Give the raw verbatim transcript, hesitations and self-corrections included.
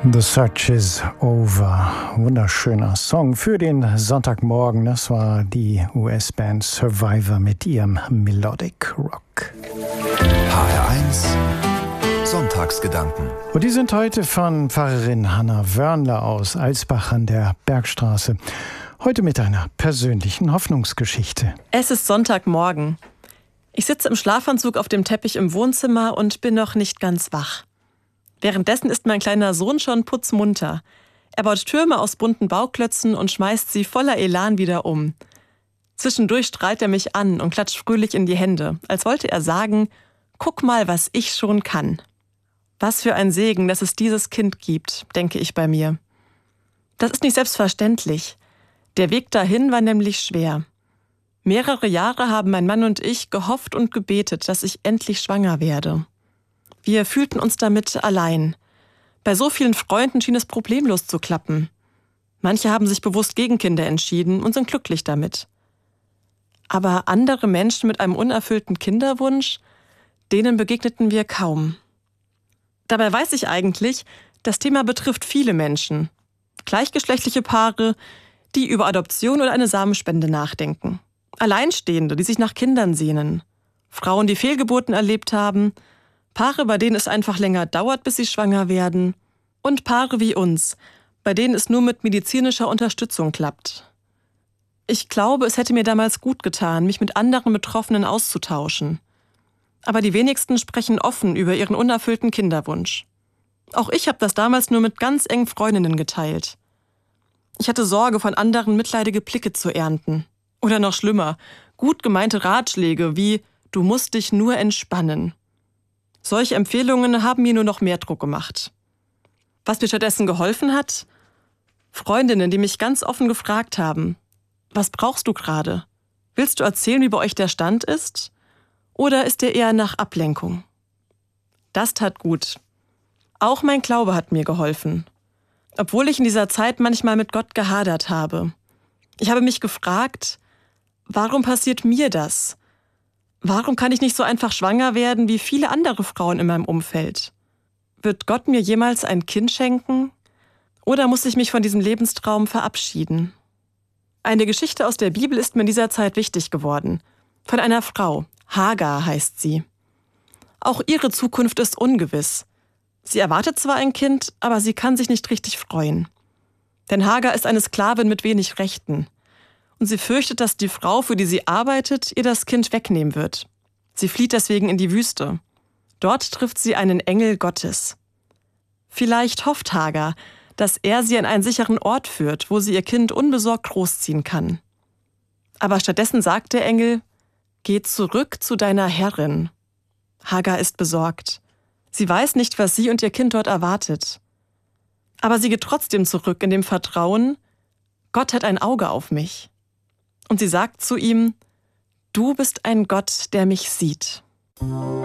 The Search is Over. Wunderschöner Song für den Sonntagmorgen. Das war die U S-Band Survivor mit ihrem Melodic Rock. H R eins Sonntagsgedanken. Und die sind heute von Pfarrerin Hanna Wörnler aus Alsbach an der Bergstraße. Heute mit einer persönlichen Hoffnungsgeschichte. Es ist Sonntagmorgen. Ich sitze im Schlafanzug auf dem Teppich im Wohnzimmer und bin noch nicht ganz wach. Währenddessen ist mein kleiner Sohn schon putzmunter. Er baut Türme aus bunten Bauklötzen und schmeißt sie voller Elan wieder um. Zwischendurch strahlt er mich an und klatscht fröhlich in die Hände, als wollte er sagen, guck mal, was ich schon kann. Was für ein Segen, dass es dieses Kind gibt, denke ich bei mir. Das ist nicht selbstverständlich. Der Weg dahin war nämlich schwer. Mehrere Jahre haben mein Mann und ich gehofft und gebetet, dass ich endlich schwanger werde. Wir fühlten uns damit allein. Bei so vielen Freunden schien es problemlos zu klappen. Manche haben sich bewusst gegen Kinder entschieden und sind glücklich damit. Aber andere Menschen mit einem unerfüllten Kinderwunsch, denen begegneten wir kaum. Dabei weiß ich eigentlich, das Thema betrifft viele Menschen. Gleichgeschlechtliche Paare, die über Adoption oder eine Samenspende nachdenken. Alleinstehende, die sich nach Kindern sehnen. Frauen, die Fehlgeburten erlebt haben. Paare, bei denen es einfach länger dauert, bis sie schwanger werden. Und Paare wie uns, bei denen es nur mit medizinischer Unterstützung klappt. Ich glaube, es hätte mir damals gut getan, mich mit anderen Betroffenen auszutauschen. Aber die wenigsten sprechen offen über ihren unerfüllten Kinderwunsch. Auch ich habe das damals nur mit ganz engen Freundinnen geteilt. Ich hatte Sorge, von anderen mitleidige Blicke zu ernten. Oder noch schlimmer, gut gemeinte Ratschläge wie »Du musst dich nur entspannen«. Solche Empfehlungen haben mir nur noch mehr Druck gemacht. Was mir stattdessen geholfen hat? Freundinnen, die mich ganz offen gefragt haben, was brauchst du gerade? Willst du erzählen, wie bei euch der Stand ist? Oder ist dir eher nach Ablenkung? Das tat gut. Auch mein Glaube hat mir geholfen. Obwohl ich in dieser Zeit manchmal mit Gott gehadert habe. Ich habe mich gefragt, warum passiert mir das? Warum kann ich nicht so einfach schwanger werden wie viele andere Frauen in meinem Umfeld? Wird Gott mir jemals ein Kind schenken? Oder muss ich mich von diesem Lebenstraum verabschieden? Eine Geschichte aus der Bibel ist mir in dieser Zeit wichtig geworden. Von einer Frau. Hagar heißt sie. Auch ihre Zukunft ist ungewiss. Sie erwartet zwar ein Kind, aber sie kann sich nicht richtig freuen. Denn Hagar ist eine Sklavin mit wenig Rechten. Und sie fürchtet, dass die Frau, für die sie arbeitet, ihr das Kind wegnehmen wird. Sie flieht deswegen in die Wüste. Dort trifft sie einen Engel Gottes. Vielleicht hofft Hagar, dass er sie an einen sicheren Ort führt, wo sie ihr Kind unbesorgt großziehen kann. Aber stattdessen sagt der Engel, geh zurück zu deiner Herrin. Hagar ist besorgt. Sie weiß nicht, was sie und ihr Kind dort erwartet. Aber sie geht trotzdem zurück in dem Vertrauen, Gott hat ein Auge auf mich. Und sie sagt zu ihm, du bist ein Gott, der mich sieht.